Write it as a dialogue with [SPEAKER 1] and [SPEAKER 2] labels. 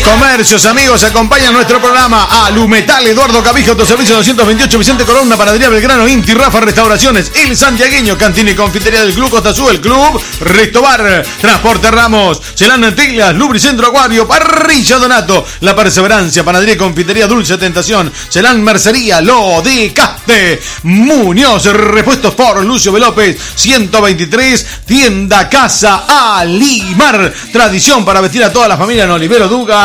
[SPEAKER 1] Comercios, amigos, acompañan nuestro programa. Alumetal, Eduardo Cabijo, Autoservicio 228, Vicente Corona, Panadería Belgrano, Inti Rafa Restauraciones, El Santiagueño, Cantina y Confitería del Club Costa Azul, el Club Restobar, Transporte Ramos, Celán Teglas, Lubricentro Acuario, Parrilla Donato, La Perseverancia, Panadería y Confitería Dulce Tentación, Celán Mercería, Lo de Caste, Muñoz, Repuestos por Lucio B. López, 123, Tienda Casa Alimar, tradición para vestir a toda la familia en Olivero Duga.